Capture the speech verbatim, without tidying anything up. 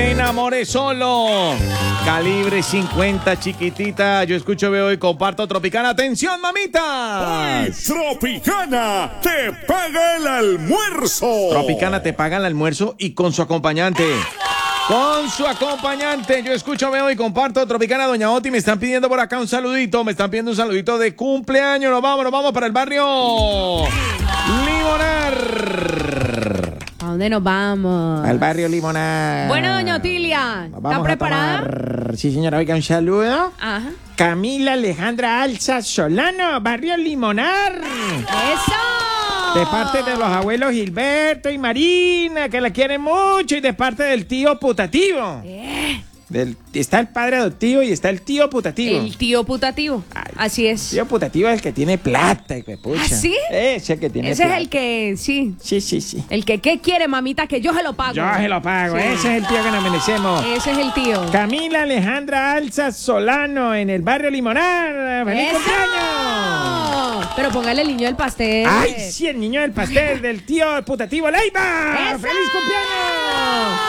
Me enamoré solo. Calibre cincuenta, chiquitita. Yo escucho, veo y comparto Tropicana. ¡Atención, mamita! Tropicana te paga el almuerzo. Tropicana te paga el almuerzo y con su acompañante. Con su acompañante. Yo escucho, veo y comparto Tropicana. Doña Oti, me están pidiendo por acá un saludito. Me están pidiendo un saludito de cumpleaños. Nos vamos, nos vamos para el barrio Limonar. ¿A dónde nos vamos? Al barrio Limonar. Bueno, doña Otilia, ¿está preparada? Sí, señora, oiga, un saludo. Ajá. Camila Alejandra Alza Solano, barrio Limonar. ¡Eso! De parte de los abuelos Gilberto y Marina, que la quieren mucho, y de parte del tío putativo. ¿Eh? Del, está el padre adoptivo y está el tío putativo. El tío putativo. Ay, Así es. Tío putativo es el que tiene plata, y pucha. ¿Ah, sí? Ese que tiene Ese plata. es el que, sí. Sí, sí, sí. El que, ¿qué quiere, mamita? Que yo se lo pago. Yo se lo pago. Sí. Ese es el tío que nos merecemos. Ese es el tío. Camila Alejandra Alza Solano en el barrio Limonar. ¡Feliz ¡Eso! cumpleaños! Pero póngale el niño del pastel. ¡Ay, sí, el niño del pastel del tío putativo Leiva! ¡Eso! ¡Feliz cumpleaños!